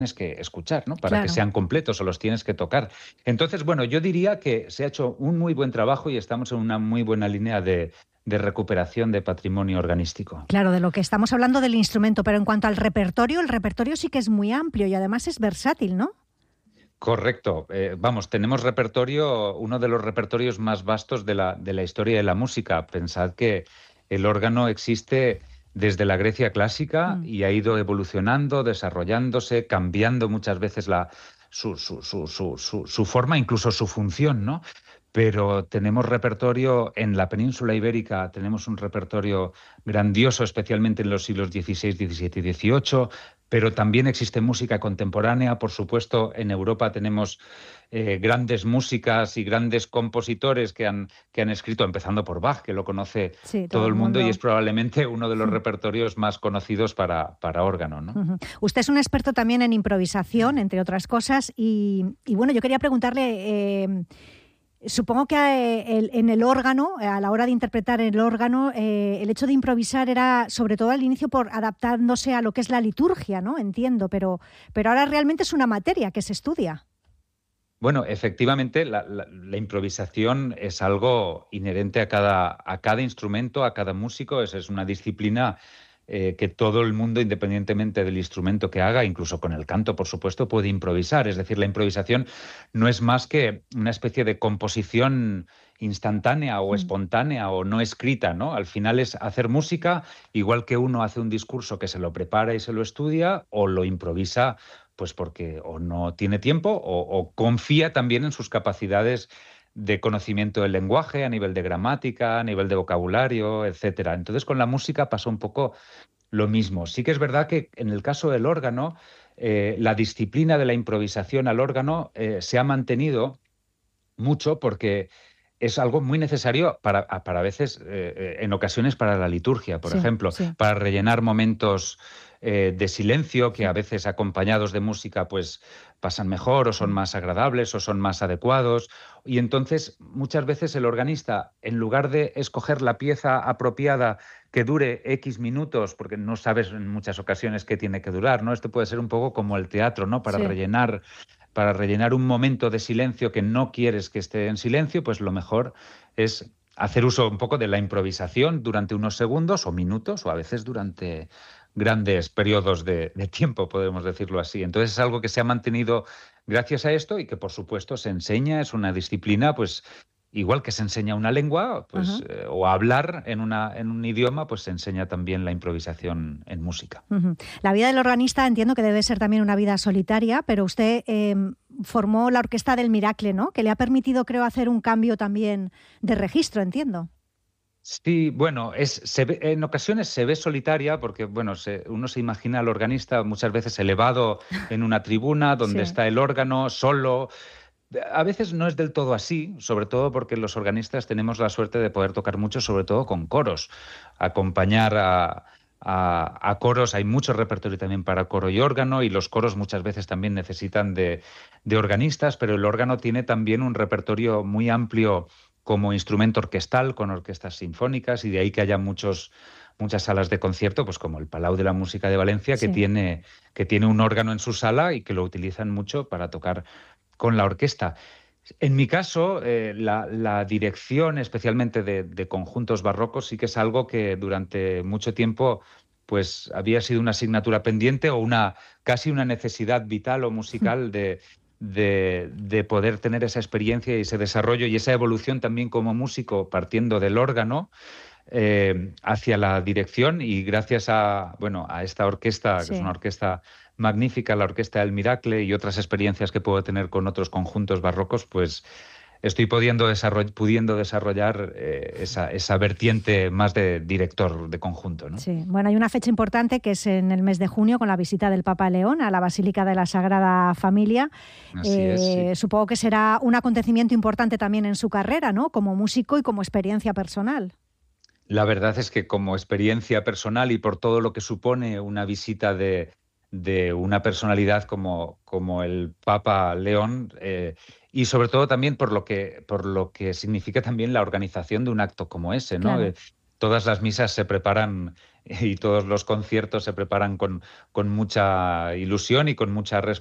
que escuchar, ¿no? Para que Claro. sean completos o los tienes que tocar. Entonces, bueno, yo diría que se ha hecho un muy buen trabajo y estamos en una muy buena línea de recuperación de patrimonio organístico. Claro, de lo que estamos hablando del instrumento, pero en cuanto al repertorio, el repertorio sí que es muy amplio y además es versátil, ¿no? Correcto. Vamos, tenemos repertorio, uno de los repertorios más vastos de la historia de la música. Pensad que el órgano existe desde la Grecia clásica Mm. y ha ido evolucionando, desarrollándose, cambiando muchas veces su forma, incluso su función, ¿no? Pero tenemos repertorio en la península ibérica, tenemos un repertorio grandioso, especialmente en los siglos XVI, XVII y XVIII, pero también existe música contemporánea. Por supuesto, en Europa tenemos grandes músicas y grandes compositores que han escrito, empezando por Bach, que lo conoce Sí, todo todo el el mundo y es mundo. probablemente uno de los Mm. repertorios más conocidos para órgano, ¿no? Ujú. Usted es un experto también en improvisación, entre otras cosas, y bueno, yo quería preguntarle, supongo que en el órgano, a la hora de interpretar el órgano, el hecho de improvisar era sobre todo al inicio por adaptándose a lo que es la liturgia, ¿no? Entiendo, pero ahora realmente es una materia que se estudia. Bueno, efectivamente, la improvisación es algo inherente a cada instrumento, a cada músico. Es una disciplina que todo el mundo, independientemente del instrumento que haga, incluso con el canto, por supuesto, puede improvisar. Es decir, la improvisación no es más que una especie de composición instantánea o Mm. espontánea o no escrita, ¿no? Al final es hacer música, igual que uno hace un discurso que se lo prepara y se lo estudia, o lo improvisa pues porque o no tiene tiempo o confía también en sus capacidades de conocimiento del lenguaje a nivel de gramática, a nivel de vocabulario, etcétera. Entonces, con la música pasa un poco lo mismo. Sí que es verdad que en el caso del órgano, la disciplina de la improvisación al órgano se ha mantenido mucho porque es algo muy necesario para a veces, en ocasiones, para la liturgia, por Sí, ejemplo, sí. para rellenar momentos de silencio que a Mm. veces acompañados de música pues pasan mejor o son Mm. más agradables o son más adecuados. Y entonces muchas veces el organista, en lugar de escoger la pieza apropiada que dure X minutos, porque no sabes en muchas ocasiones qué tiene que durar, ¿no? Esto puede ser un poco como el teatro, ¿no? Sí. Para rellenar un momento de silencio que no quieres que esté en silencio, pues lo mejor es hacer uso un poco de la improvisación durante unos segundos o minutos o a veces durante grandes periodos de tiempo, podemos decirlo así. Entonces es algo que se ha mantenido gracias a esto y que por supuesto se enseña, es una disciplina, pues igual que se enseña una lengua, Ajá. pues o hablar en un idioma, pues se enseña también la improvisación en música. Ujú. La vida del organista entiendo que debe ser también una vida solitaria, pero usted formó la Orquesta del Miracle, ¿no? Que le ha permitido, creo, hacer un cambio también de registro, entiendo. Sí, bueno, en ocasiones se ve solitaria porque, bueno, uno se imagina al organista muchas veces elevado en una tribuna donde Sí. está el órgano solo. A veces no es del todo así, sobre todo porque los organistas tenemos la suerte de poder tocar mucho, sobre todo con coros, acompañar a coros. Hay mucho repertorio también para coro y órgano y los coros muchas veces también necesitan de organistas, pero el órgano tiene también un repertorio muy amplio como instrumento orquestal con orquestas sinfónicas y de ahí que haya muchas salas de concierto, pues como el Palau de la Música de Valencia, Sí. que tiene un órgano en su sala y que lo utilizan mucho para tocar con la orquesta. En mi caso, la dirección, especialmente de conjuntos barrocos, sí que es algo que durante mucho tiempo pues había sido una asignatura pendiente o casi una necesidad vital o musical de poder tener esa experiencia y ese desarrollo y esa evolución también como músico partiendo del órgano hacia la dirección y gracias bueno, a esta orquesta, que es una Sí. orquesta magnífica, la Orquesta del Miracle y otras experiencias que puedo tener con otros conjuntos barrocos, pues estoy pudiendo desarrollar esa vertiente más de director de conjunto, ¿no? Sí, bueno, hay una fecha importante que es en el mes de junio con la visita del Papa León a la Basílica de la Sagrada Familia. Así es, sí. Supongo que será un acontecimiento importante también en su carrera, ¿no? Como músico y como experiencia personal. La verdad es que como experiencia personal y por todo lo que supone una visita de una personalidad como el Papa León, y sobre todo también por lo que significa también la organización de un acto como ese, ¿no? Claro. Todas las misas se preparan y todos los conciertos se preparan con mucha ilusión y con mucha